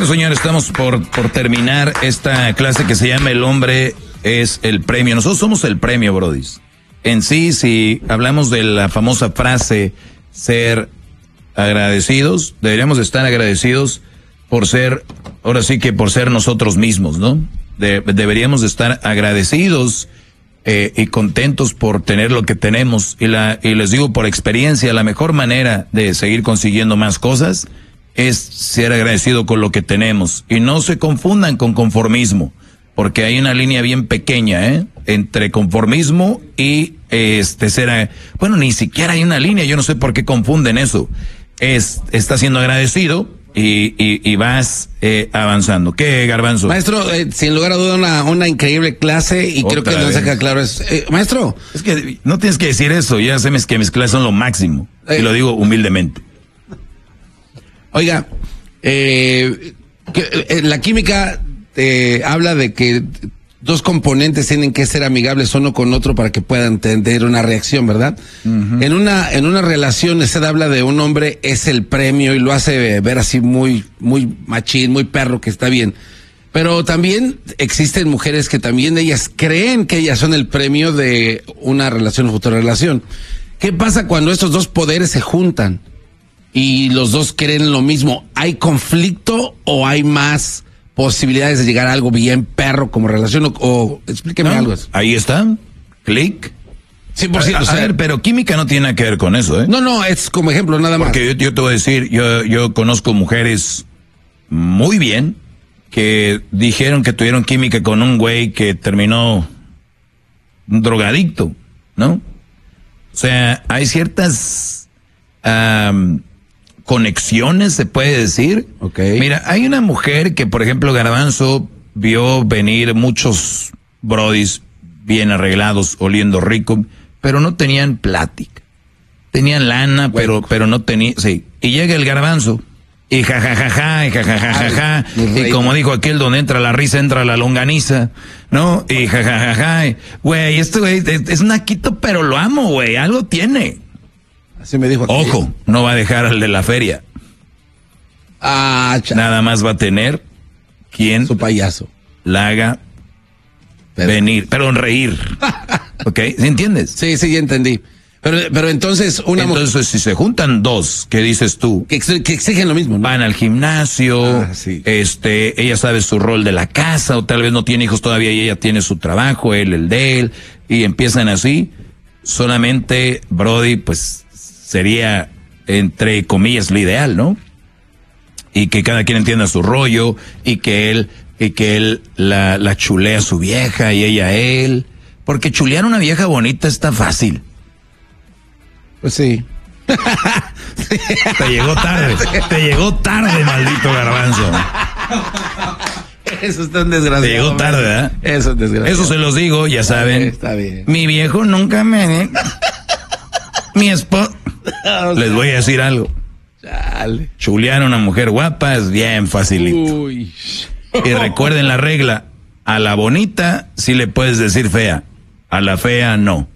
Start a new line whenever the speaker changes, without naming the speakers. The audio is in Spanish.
Bueno, señores, estamos por terminar esta clase que se llama El hombre es el premio. Nosotros somos el premio, brodis. En sí, si hablamos de la famosa frase ser agradecidos, deberíamos estar agradecidos por ser, ahora sí que por ser nosotros mismos, ¿no? Deberíamos estar agradecidos y contentos por tener lo que tenemos. Y les digo por experiencia, la mejor manera de seguir consiguiendo más cosas es ser agradecido con lo que tenemos. Y no se confundan con conformismo, porque hay una línea bien pequeña, entre conformismo y bueno, ni siquiera hay una línea, yo no sé por qué confunden eso. Estás siendo agradecido y vas avanzando. ¿Qué, Garbanzo?
Maestro, sin lugar a duda una increíble clase y creo que nos deja claro eso. Maestro.
Es que no tienes que decir eso, ya sabes que mis clases son lo máximo, y lo digo humildemente.
Oiga, la química habla de que dos componentes tienen que ser amigables uno con otro para que puedan tener una reacción, ¿verdad? Uh-huh. En una relación, usted habla de un hombre es el premio y lo hace ver así muy machín, muy perro, que está bien. Pero también existen mujeres que también ellas creen que ellas son el premio de una relación o futura relación. ¿Qué pasa cuando estos dos poderes se juntan y los dos creen lo mismo? ¿Hay conflicto o hay más posibilidades de llegar a algo bien perro como relación? O explíqueme algo.
Ahí está, clic.
100%.
A ver, pero química no tiene nada que ver con eso, ¿eh?
No, es como ejemplo nada más.
Porque yo te voy a decir, yo conozco mujeres muy bien que dijeron que tuvieron química con un güey que terminó un drogadicto, ¿no? O sea, hay ciertas conexiones, se puede decir.
Okay.
Mira, hay una mujer que, por ejemplo, Garbanzo vio venir muchos brodis bien arreglados, oliendo rico, pero no tenían plática. Tenían lana, pero no tenían, sí. Y llega el Garbanzo, y jajajaja, y jajajaja, y como dijo aquel, donde entra la risa, entra la longaniza, ¿no? Y jajajaja, güey, este güey es naquito, pero lo amo, güey, algo tiene.
Así me dijo.
Ojo, no va a dejar al de la feria. Nada más va a tener quien
su payaso
la haga venir, pero reír. ¿Ok? ¿Sí entiendes?
Sí, ya entendí. Pero entonces
Entonces, si se juntan dos, ¿qué dices tú?
Que exigen lo mismo, ¿no?
Van al gimnasio,
sí.
Ella sabe su rol de la casa, o tal vez no tiene hijos todavía y ella tiene su trabajo, él el de él, y empiezan así. Solamente, Brody, pues sería, entre comillas, lo ideal, ¿no? Y que cada quien entienda su rollo, y que él la chulea a su vieja y ella a él. Porque chulear a una vieja bonita está fácil.
Pues sí.
Te llegó tarde, maldito Garbanzo.
Eso es tan desgraciado.
Te llegó tarde, ¿verdad?
Eso es desgraciado.
Eso se los digo, ya saben.
Está bien.
Mi viejo nunca me... Mi esposo... Les voy a decir algo.
Chale.
Chulear a una mujer guapa es bien facilito.
Uy.
Y recuerden la regla. A la bonita sí le puedes decir fea. A la fea no.